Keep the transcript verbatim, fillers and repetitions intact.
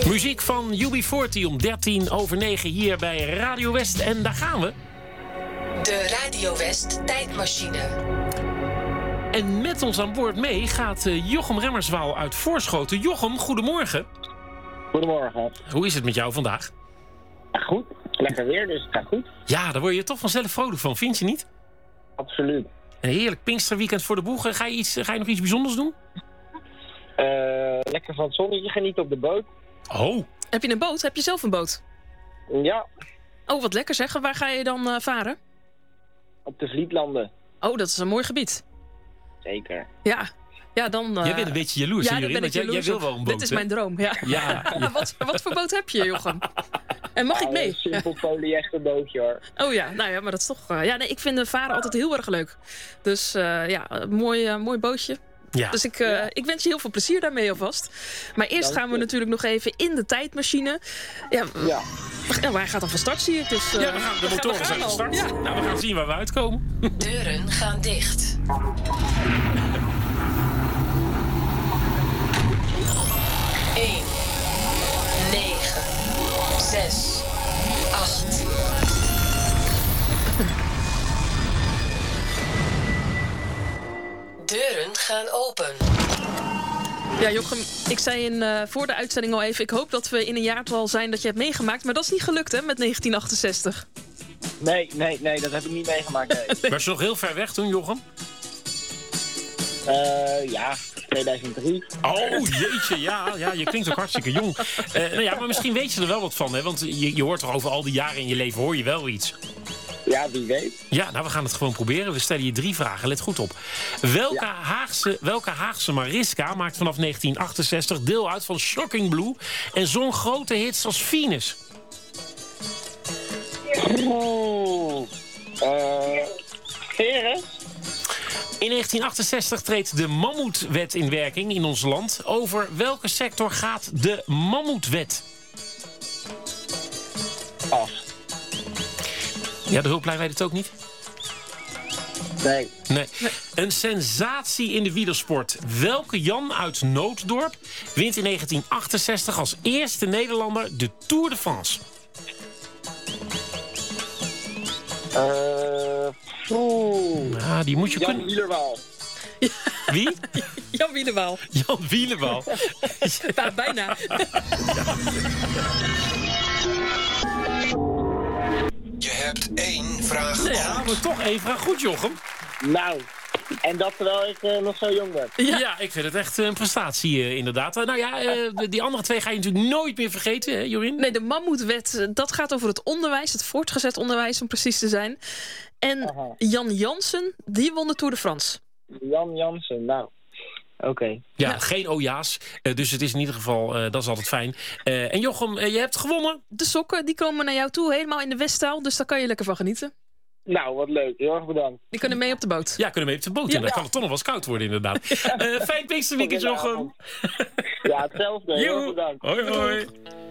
Muziek van U B veertig om dertien over negen hier bij Radio West. En daar gaan we. De Radio West tijdmachine. En met ons aan boord mee gaat Jochem Remmerswaal uit Voorschoten. Jochem, goedemorgen. Goedemorgen. Hoe is het met jou vandaag? Ja, goed. Lekker weer, dus het gaat goed. Ja, daar word je toch vanzelf vrolijk van, vind je niet? Absoluut. Een heerlijk Pinksterweekend voor de boeg. Ga je, iets, ga je nog iets bijzonders doen? Uh, lekker van het zonnetje genieten op de boot. Oh. Heb je een boot? Heb je zelf een boot? Ja. Oh, wat lekker zeg. Waar ga je dan uh, varen? Op de Vlietlanden. Oh, dat is een mooi gebied. Zeker. Ja. Ja, dan, uh... Jij bent een beetje jaloers, ja, hè, Jurien? Want jij, jij wil wel een boot, Dit is hè? mijn droom, ja. Ja, ja. wat, wat voor boot heb je, Jochem? En mag ja, ik mee? Een simpel polyester bootje, hoor. Oh ja, nou ja, maar dat is toch... Uh, ja, nee, ik vind de varen altijd heel erg leuk. Dus uh, ja, een mooi, uh, mooi bootje. Ja. Dus ik, uh, ja. ik wens je heel veel plezier daarmee alvast. Maar eerst Dank gaan we je. natuurlijk nog even in de tijdmachine. Ja, Ja. ja, maar hij gaat al van start, zie ik. Dus, uh, Ja, we gaan, de motoren zijn al. gestart. Ja. Nou, we gaan zien waar we uitkomen. Deuren gaan dicht. één, negen, zes, acht. Deuren gaan open. Ja, Jochem, ik zei in, uh, voor de uitzending al even... ik hoop dat we in een jaartal zijn dat je hebt meegemaakt... maar dat is niet gelukt, hè, met negentien achtenzestig. Nee, nee, nee, dat heb ik niet meegemaakt, nee. Was je nog heel ver weg toen, Jochem? uh, ja, tweeduizend drie. Oh, jeetje, ja, ja, je klinkt ook hartstikke jong. Uh, nou ja, maar misschien weet je er wel wat van, hè? Want je, je hoort toch over al die jaren in je leven, hoor je wel iets. Ja, wie weet. Ja, nou, we gaan het gewoon proberen. We stellen je drie vragen, let goed op. Welke, Ja. Haagse, welke Haagse Mariska maakt vanaf negentien achtenzestig deel uit van Shocking Blue... en zong grote hits als Venus? Oeh. Uh, Veres? In negentien achtenzestig treedt de Mammoetwet in werking in ons land. Over welke sector gaat de Mammoetwet? Pas. Ja, de hulplijn weet het ook niet? Nee. Nee. Een sensatie in de wielersport. Welke Jan uit Nooddorp wint in negentien achtenzestig als eerste Nederlander de Tour de France? Uh, Oeh. Ah, die moet je Jan kunnen... Wielerwaal. Wie? Jan Wielewaal. Jan Wielewaal. Ja, bijna. Je hebt één vraag goed. Ja, maar toch één vraag goed, Jochem. Nou, en dat terwijl ik uh, nog zo jong ben. Ja, ja, ik vind het echt een prestatie, uh, inderdaad. Uh, nou ja, uh, die andere twee ga je natuurlijk nooit meer vergeten, hè, Jorien? Nee, de Mammoetwet, dat gaat over het onderwijs. Het voortgezet onderwijs, om precies te zijn. En Aha. Jan Jansen, die won de Tour de France. Jan Jansen, nou. Oké. Okay. Ja, Ja. geen oja's. Uh, dus het is in ieder geval, uh, dat is altijd fijn. Uh, en Jochem, uh, je hebt gewonnen. De sokken, die komen naar jou toe, helemaal in de Weststaal. Dus daar kan je lekker van genieten. Nou, wat leuk. Heel erg bedankt. Die kunnen mee op de boot. Ja, kunnen we even op de boot in. Ja. Dan kan het toch nog wel eens koud worden, inderdaad. Uh, fijn Pinksterweekend, Jochem. Ja, hetzelfde. Heel erg Joe. bedankt. Hoi, hoi.